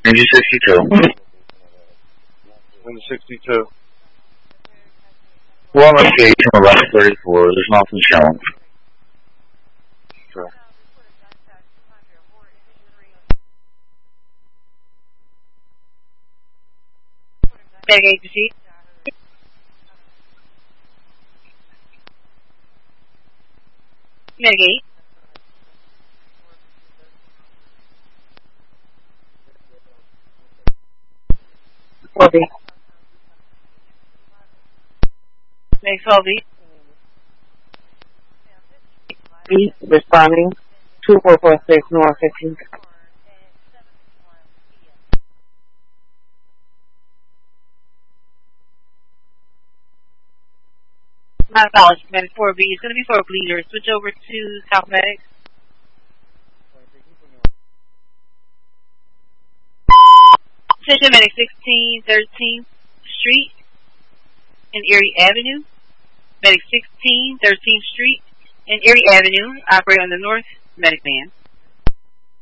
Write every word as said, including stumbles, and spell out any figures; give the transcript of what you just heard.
Ninja sixty-two. Ninja sixty-two. Walnut Gate from eleven thirty-four. There's nothing showing. Sure. Bag agency. Mitigate. four B. Meg twelve B. B, responding. two four four six North fifteenth. My apologies, Medic four B. It's going to be for a bleeder. Switch over to South Medic. Attention Medic sixteen thirteenth Street and Erie Avenue. Medic sixteen thirteenth Street and Erie Avenue. Operate on the North Medic van.